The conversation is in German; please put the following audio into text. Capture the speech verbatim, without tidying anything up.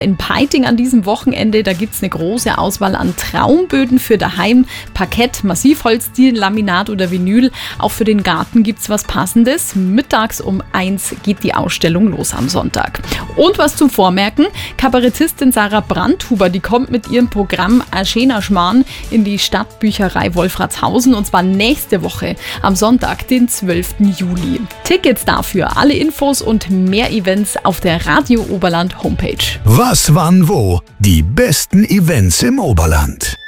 In Peiting an diesem Wochenende, da gibt es eine große Auswahl an Traumböden für daheim, Parkett, Massivholzstil, Laminat oder Vinyl. Auch für den Garten gibt es was Passendes. Mittags um eins geht die Ausstellung los am Sonntag. Und was zum Vormerken, Kabarettistin Sarah Brandhuber, die kommt mit ihrem Programm Aschena Schmarrn in die Stadtbücherei Wolfratshausen und zwar nächste Woche am Sonntag, den zwölften Juli. Tickets dafür, alle Infos und mehr Events auf der Radio Oberland Homepage. Was, wann, wo? Die besten Events im Oberland.